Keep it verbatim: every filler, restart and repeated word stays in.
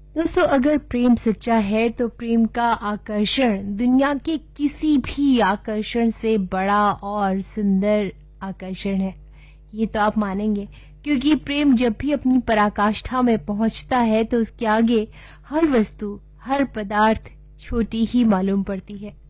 दोस्तों, अगर प्रेम सच्चा है तो प्रेम का आकर्षण दुनिया के किसी भी आकर्षण से बड़ा और सुंदर आकर्षण है। ये तो आप मानेंगे, क्योंकि प्रेम जब भी अपनी पराकाष्ठा में पहुंचता है तो उसके आगे हर वस्तु, हर पदार्थ छोटी ही मालूम पड़ती है।